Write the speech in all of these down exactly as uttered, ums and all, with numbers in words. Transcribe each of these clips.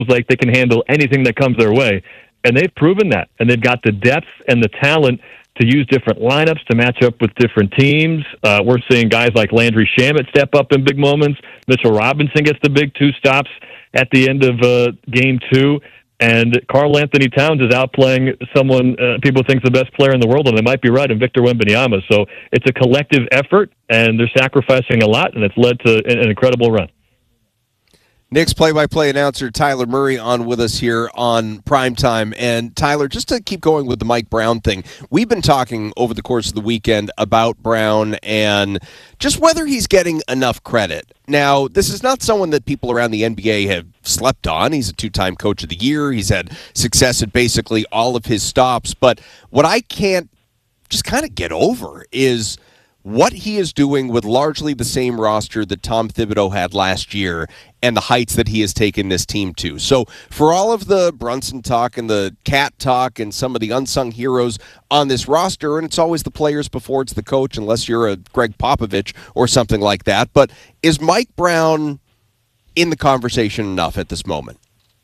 like they can handle anything that comes their way. And they've proven that. And they've got the depth and the talent to use different lineups to match up with different teams. Uh, we're seeing guys like Landry Shamet step up in big moments. Mitchell Robinson gets the big two stops at the end of uh, game two. And Karl Anthony Towns is outplaying someone uh, people think is the best player in the world, and they might be right, in Victor Wembanyama. So it's a collective effort, and they're sacrificing a lot, and it's led to an, an incredible run. Knicks play-by-play announcer Tyler Murray on with us here on Primetime. And Tyler, just to keep going with the Mike Brown thing, we've been talking over the course of the weekend about Brown and just whether he's getting enough credit. Now, this is not someone that people around the N B A have slept on. He's a two-time Coach of the Year. He's had success at basically all of his stops. But what I can't just kind of get over is what he is doing with largely the same roster that Tom Thibodeau had last year and the heights that he has taken this team to. So for all of the Brunson talk and the Cat talk and some of the unsung heroes on this roster, and it's always the players before it's the coach, unless you're a Greg Popovich or something like that, but is Mike Brown in the conversation enough at this moment?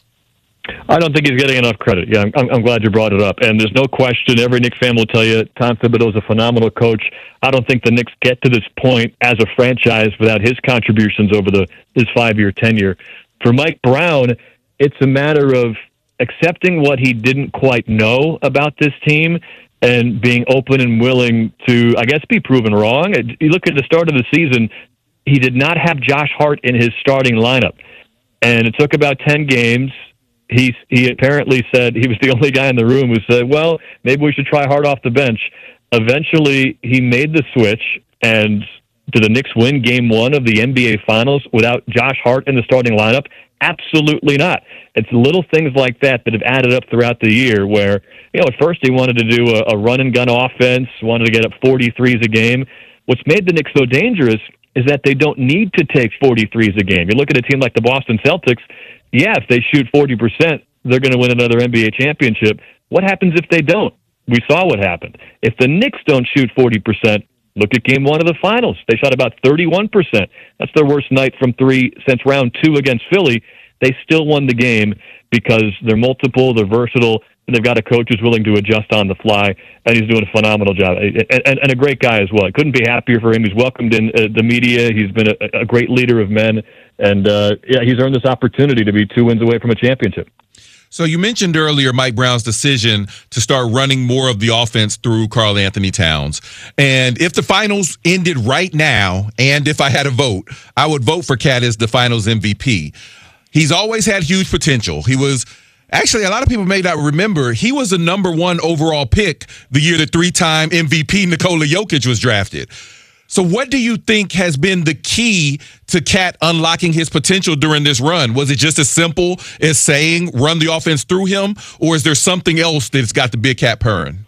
I don't think he's getting enough credit. Yeah, I'm, I'm glad you brought it up. And there's no question, every Knicks fan will tell you, Tom Thibodeau is a phenomenal coach. I don't think the Knicks get to this point as a franchise without his contributions over the his five-year tenure. For Mike Brown, it's a matter of accepting what he didn't quite know about this team and being open and willing to, I guess, be proven wrong. You look at the start of the season, he did not have Josh Hart in his starting lineup. And it took about ten games. He he apparently said he was the only guy in the room who said, well, maybe we should try Hart off the bench. Eventually, he made the switch, and did the Knicks win game one of the N B A Finals without Josh Hart in the starting lineup? Absolutely not. It's little things like that that have added up throughout the year where, you know, at first he wanted to do a, a run-and-gun offense, wanted to get up forty-threes a game. What's made the Knicks so dangerous is that they don't need to take forty-threes a game. You look at a team like the Boston Celtics, yeah, if they shoot forty percent, they're going to win another N B A championship. What happens if they don't? We saw what happened. If the Knicks don't shoot forty percent, look at game one of the finals. They shot about thirty-one percent. That's their worst night from three since round two against Philly. They still won the game because they're multiple, they're versatile, and they've got a coach who's willing to adjust on the fly, and he's doing a phenomenal job. And, and, and a great guy as well. I couldn't be happier for him. He's welcomed in uh, the media. He's been a, a great leader of men. And, uh, yeah, he's earned this opportunity to be two wins away from a championship. So you mentioned earlier Mike Brown's decision to start running more of the offense through Karl Anthony Towns. And if the finals ended right now, and if I had a vote, I would vote for Cat as the finals M V P. He's always had huge potential. He was actually, a lot of people may not remember, he was the number one overall pick the year the three-time M V P Nikola Jokic was drafted. So what do you think has been the key to Cat unlocking his potential during this run? Was it just as simple as saying run the offense through him, or is there something else that's got the big cat purring?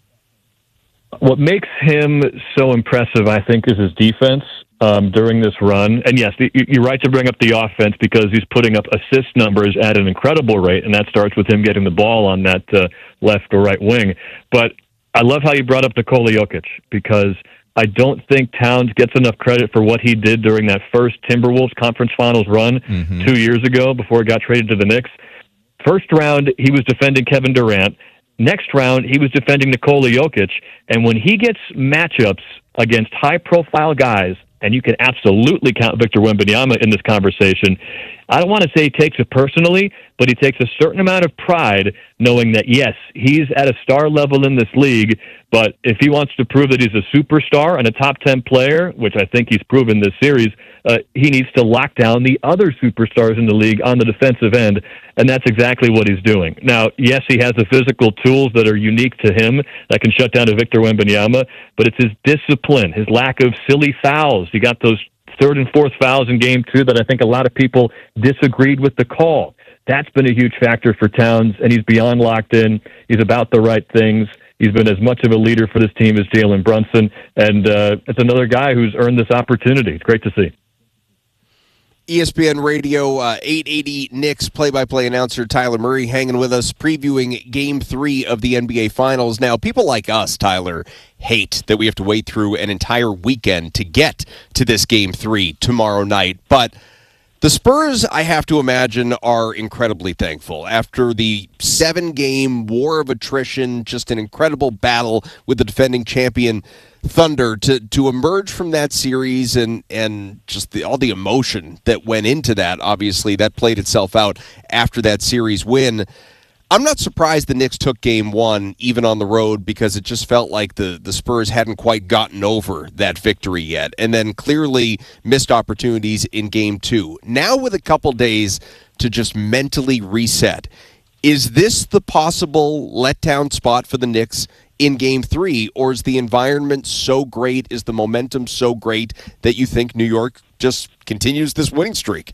What makes him so impressive, I think, is his defense um, during this run. And yes, you're right to bring up the offense because he's putting up assist numbers at an incredible rate, and that starts with him getting the ball on that uh, left or right wing. But I love how you brought up Nikola Jokic because I don't think Towns gets enough credit for what he did during that first Timberwolves conference finals run mm-hmm. two years ago before he got traded to the Knicks. First round, he was defending Kevin Durant. Next round, he was defending Nikola Jokic. And when he gets matchups against high-profile guys, and you can absolutely count Victor Wembanyama in this conversation, I don't want to say he takes it personally, but he takes a certain amount of pride knowing that, yes, he's at a star level in this league, but if he wants to prove that he's a superstar and a top ten player, which I think he's proven this series, uh, he needs to lock down the other superstars in the league on the defensive end, and that's exactly what he's doing. Now, yes, he has the physical tools that are unique to him that can shut down a Victor Wembanyama, but it's his discipline, his lack of silly fouls. He got those third and fourth fouls in game two that I think a lot of people disagreed with the call. That's been a huge factor for Towns, and he's beyond locked in. He's about the right things. He's been as much of a leader for this team as Jalen Brunson, and uh, it's another guy who's earned this opportunity. It's great to see. E S P N Radio uh, eight eighty Knicks play-by-play announcer Tyler Murray hanging with us, previewing Game three of the N B A Finals. Now, people like us, Tyler, hate that we have to wait through an entire weekend to get to this Game three tomorrow night. But The Spurs, I have to imagine, are incredibly thankful. After the seven-game war of attrition, just an incredible battle with the defending champion Thunder, to to emerge from that series and, and just the, all the emotion that went into that, obviously, that played itself out after that series win. I'm not surprised the Knicks took game one, even on the road, because it just felt like the, the Spurs hadn't quite gotten over that victory yet, and then clearly missed opportunities in game two. Now with a couple days to just mentally reset, is this the possible letdown spot for the Knicks in game three, or is the environment so great, is the momentum so great that you think New York just continues this winning streak?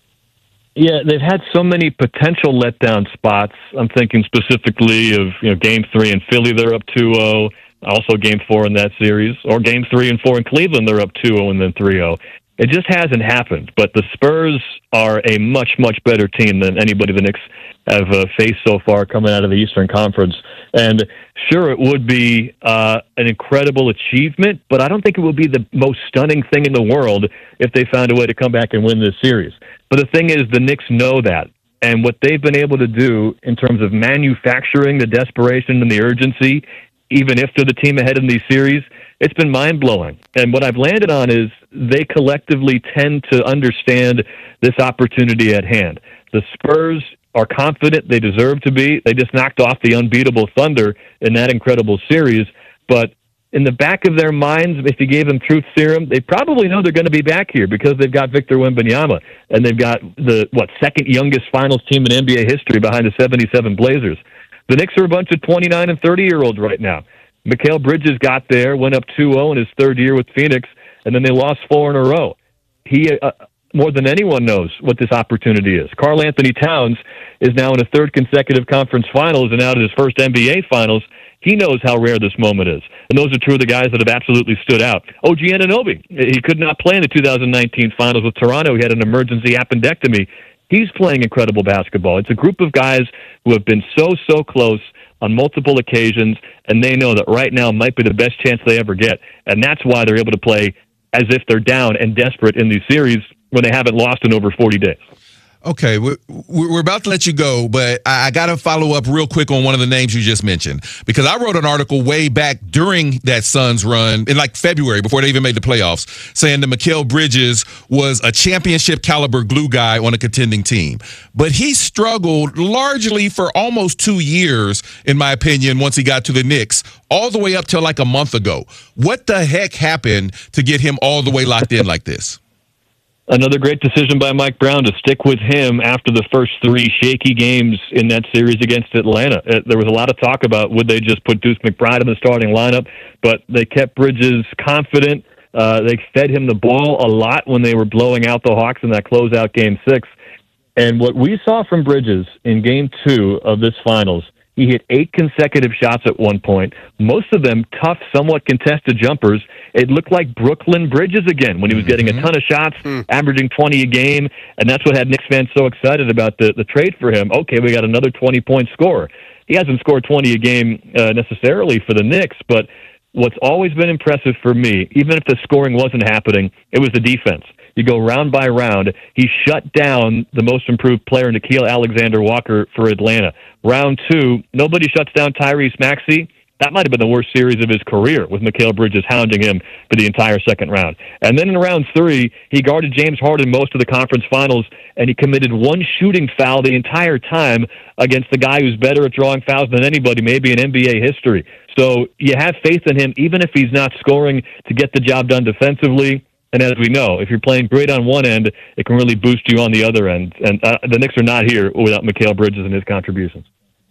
Yeah, they've had so many potential letdown spots. I'm thinking specifically of, you know, Game three in Philly, they're up two oh. Also Game four in that series. Or Game three and four in Cleveland, they're up two oh and then three oh. It just hasn't happened. But the Spurs are a much, much better team than anybody the Knicks have uh, faced so far coming out of the Eastern Conference. And sure, it would be uh, an incredible achievement, but I don't think it would be the most stunning thing in the world if they found a way to come back and win this series. But the thing is, the Knicks know that. And what they've been able to do in terms of manufacturing the desperation and the urgency, even if they're the team ahead in these series, it's been mind-blowing. And what I've landed on is they collectively tend to understand this opportunity at hand. The Spurs are confident they deserve to be. They just knocked off the unbeatable Thunder in that incredible series. But in the back of their minds, if you gave them truth serum, they probably know they're going to be back here because they've got Victor Wembanyama, and they've got the, what, second youngest finals team in N B A history behind the seventy-seven Blazers. The Knicks are a bunch of twenty-nine and thirty-year-olds right now. Mikal Bridges got there, went up two oh in his third year with Phoenix, and then they lost four in a row. He, uh, more than anyone, knows what this opportunity is. Karl Anthony Towns is now in a third consecutive conference finals and out of his first N B A finals. He knows how rare this moment is. And those are two of the guys that have absolutely stood out. O G Anunoby, he could not play in the two thousand nineteen finals with Toronto. He had an emergency appendectomy. He's playing incredible basketball. It's a group of guys who have been so, so close on multiple occasions, and they know that right now might be the best chance they ever get. And that's why they're able to play as if they're down and desperate in these series when they haven't lost in over forty days. Okay, we're, we're about to let you go, but I got to follow up real quick on one of the names you just mentioned, because I wrote an article way back during that Suns run in like February before they even made the playoffs, saying that Mikal Bridges was a championship caliber glue guy on a contending team. But he struggled largely for almost two years, in my opinion, once he got to the Knicks, all the way up till like a month ago. What the heck happened to get him all the way locked in like this? Another great decision by Mike Brown to stick with him after the first three shaky games in that series against Atlanta. Uh, there was a lot of talk about would they just put Deuce McBride in the starting lineup, but they kept Bridges confident. Uh, they fed him the ball a lot when they were blowing out the Hawks in that closeout game six. And what we saw from Bridges in game two of this finals, he hit eight consecutive shots at one point, most of them tough, somewhat contested jumpers. It looked like Brooklyn Bridges again when he was getting a ton of shots, mm. averaging twenty a game, and that's what had Knicks fans so excited about the, the trade for him. Okay, we got another twenty-point scorer. He hasn't scored twenty a game uh, necessarily for the Knicks, but what's always been impressive for me, even if the scoring wasn't happening, it was the defense. You go round by round. He shut down the most improved player, Nickeil Alexander-Walker, for Atlanta. Round two, nobody shuts down Tyrese Maxey. That might have been the worst series of his career, with Mikal Bridges hounding him for the entire second round. And then in round three, he guarded James Harden most of the conference finals, and he committed one shooting foul the entire time against the guy who's better at drawing fouls than anybody, maybe in N B A history. So you have faith in him, even if he's not scoring, to get the job done defensively. And as we know, if you're playing great on one end, it can really boost you on the other end. And uh, the Knicks are not here without Mikal Bridges and his contributions.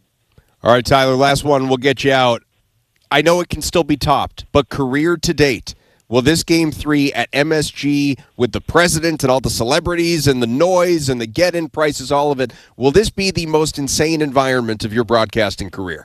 All right, Tyler, last one. We'll get you out. I know it can still be topped, but career to date, will this game three at M S G with the president and all the celebrities and the noise and the get-in prices, all of it, will this be the most insane environment of your broadcasting career?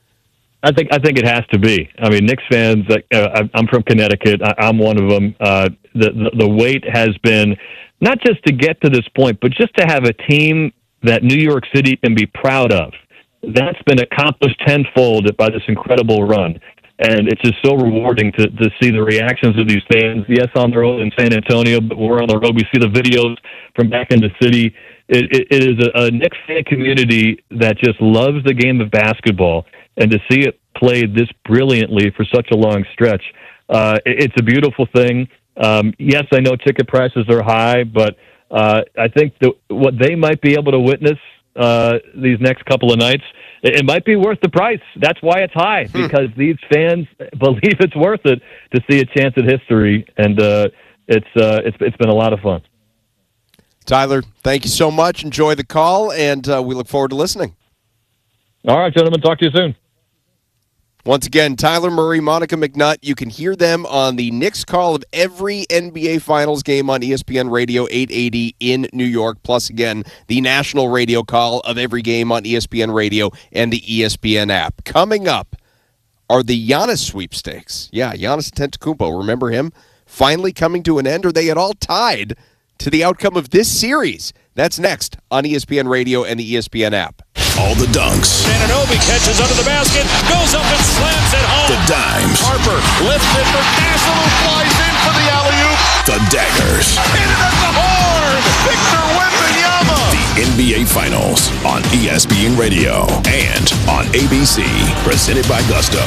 I think I think it has to be. I mean, Knicks fans. Uh, I'm from Connecticut. I, I'm one of them. Uh, the, the the wait has been not just to get to this point, but just to have a team that New York City can be proud of. That's been accomplished tenfold by this incredible run. And it's just so rewarding to, to see the reactions of these fans. Yes, on the road in San Antonio, but we're on the road. We see the videos from back in the city. It, it, it is a, a Knicks fan community that just loves the game of basketball. And to see it played this brilliantly for such a long stretch, uh, it, it's a beautiful thing. Um, yes, I know ticket prices are high, but uh, I think the, what they might be able to witness uh, these next couple of nights, it, it might be worth the price. That's why it's high, because these fans believe it's worth it to see a chance at history, and uh, it's uh, it's it's been a lot of fun. Tyler, thank you so much. Enjoy the call, and uh, we look forward to listening. All right, gentlemen. Talk to you soon. Once again, Tyler Murray, Monica McNutt. You can hear them on the Knicks call of every N B A Finals game on E S P N Radio eight eighty in New York. Plus, again, the national radio call of every game on E S P N Radio and the E S P N app. Coming up are the Giannis sweepstakes. Yeah, Giannis Antetokounmpo. Remember him? Finally coming to an end. Are they at all tied to the outcome of this series? That's next on E S P N Radio and the E S P N app. All the dunks. Anunoby catches under the basket, goes up and slams it home. The dimes. Harper lifts it for Dazzle, who flies in for the alley-oop. The daggers. Hit it at the horn. Victor Wembanyama. The N B A Finals on E S P N Radio and on A B C. Presented by Gusto.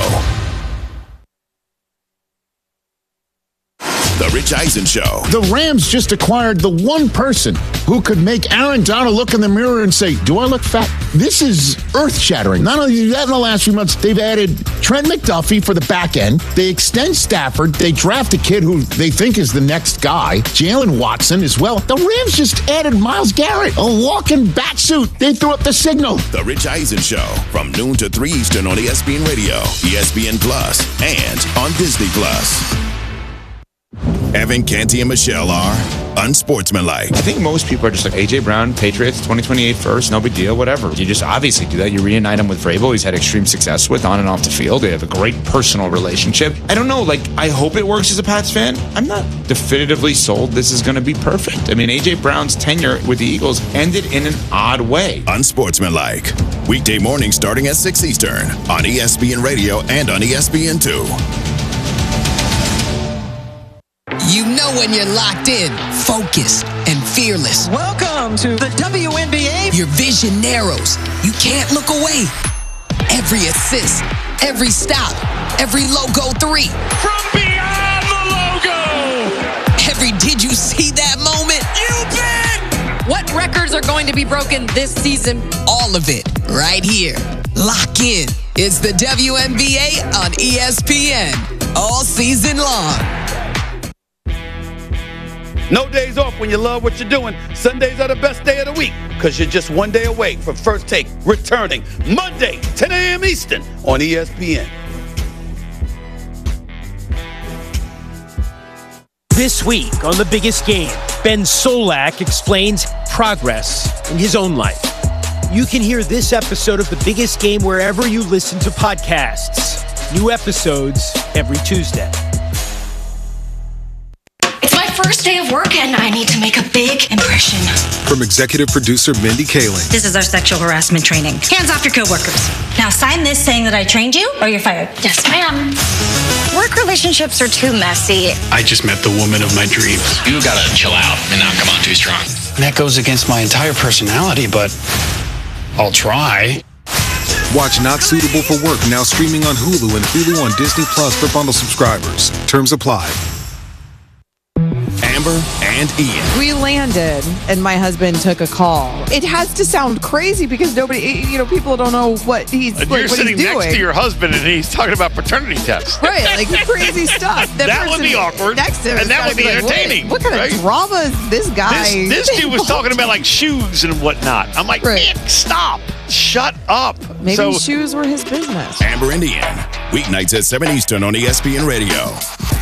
The Rich Eisen Show. The Rams just acquired the one person who could make Aaron Donald look in the mirror and say, do I look fat? This is earth-shattering. Not only that, in the last few months, they've added Trent McDuffie for the back end. They extend Stafford. They draft a kid who they think is the next guy, Jalen Watson, as well. The Rams just added Myles Garrett, a walking bat suit. They threw up the signal. The Rich Eisen Show, from noon to three Eastern on E S P N Radio, E S P N Plus, and on Disney Plus. Evan, Canty, and Michelle are unsportsmanlike. I think most people are just like, A J. Brown, Patriots, twenty twenty-eight first, no big deal, whatever. You just obviously do that. You reunite him with Vrabel. He's had extreme success with on and off the field. They have a great personal relationship. I don't know, like, I hope it works as a Pats fan. I'm not definitively sold this is going to be perfect. I mean, A J. Brown's tenure with the Eagles ended in an odd way. Unsportsmanlike. Weekday morning starting at six Eastern on E S P N Radio and on E S P N two. You know when you're locked in, focused, and fearless. Welcome to the W N B A. Your vision narrows. You can't look away. Every assist, every stop, every logo three. From beyond the logo. Every did you see that moment? You bet. What records are going to be broken this season? All of it right here. Lock in. It's the W N B A on E S P N. All season long. No days off when you love what you're doing. Sundays are the best day of the week because you're just one day away from First Take returning Monday, ten a.m. Eastern on E S P N. This week on The Biggest Game, Ben Solak explains progress in his own life. You can hear this episode of The Biggest Game wherever you listen to podcasts. New episodes every Tuesday. First day of work and I need to make a big impression. From executive producer Mindy Kaling. This is our sexual harassment training. Hands off your coworkers. Now sign this saying that I trained you or you're fired. Yes, ma'am. Work relationships are too messy. I just met the woman of my dreams. You gotta chill out and not come on too strong. That goes against my entire personality, but I'll try. Watch Not Suitable for Work now streaming on Hulu and Hulu on Disney Plus for bundle subscribers. Terms apply. Amber and Ian. We landed, and my husband took a call. It has to sound crazy because nobody, you know, people don't know what he's, and like, you're what sitting he's next doing. to your husband, and he's talking about paternity tests. Right, like crazy stuff. The that would be awkward. Next to him and that would be like, entertaining. What, what kind right? of drama is this guy? This, this dude was talking about like shoes and whatnot. I'm like, right. Nick, stop. Shut up. Maybe so, shoes were his business. Amber and Ian, weeknights at seven Eastern on E S P N Radio.